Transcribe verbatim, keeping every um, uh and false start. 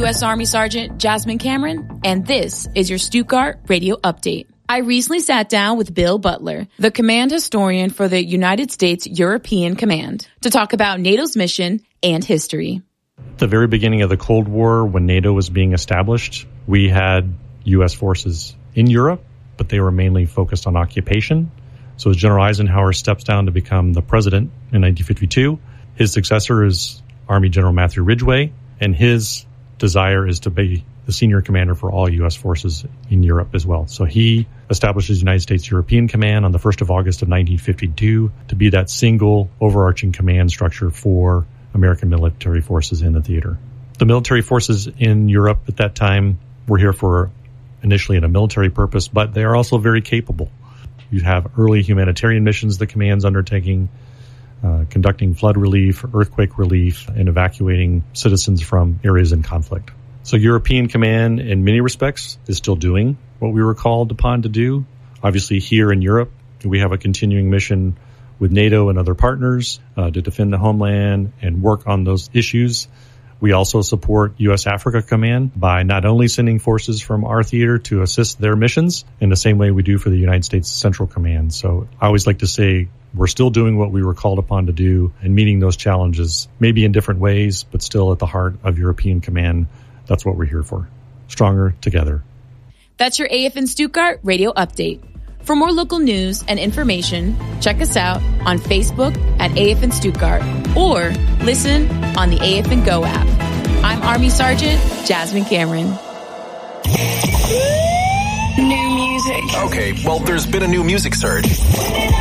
U S Army Sergeant Jasmine Cameron, and this is your Stuttgart Radio Update. I recently sat down with Bill Butler, the command historian for the United States European Command, to talk about NATO's mission and history. At the very beginning of the Cold War, when NATO was being established, we had U S forces in Europe, but they were mainly focused on occupation. So as General Eisenhower steps down to become the president in nineteen fifty-two, his successor is Army General Matthew Ridgway, and his desire is to be the senior commander for all U S forces in Europe as well. So he establishes the United States European Command on the first of August of nineteen fifty-two to be that single overarching command structure for American military forces in the theater. The military forces in Europe at that time were here for initially in a military purpose, but they are also very capable. You have early humanitarian missions the command's undertaking, uh, conducting flood relief, earthquake relief, and evacuating citizens from areas in conflict. So European Command, in many respects, is still doing what we were called upon to do. Obviously, here in Europe, we have a continuing mission with NATO and other partners uh, to defend the homeland and work on those issues. We also support U S Africa Command by not only sending forces from our theater to assist their missions in the same way we do for the United States Central Command. So I always like to say we're still doing what we were called upon to do and meeting those challenges, maybe in different ways, but still at the heart of European Command. That's what we're here for. Stronger together. That's your A F N Stuttgart Radio Update. For more local news and information, check us out on Facebook at A F N Stuttgart or listen on the A F N Go app. I'm Army Sergeant Jasmine Cameron. New music. Okay, well, there's been a new music surge.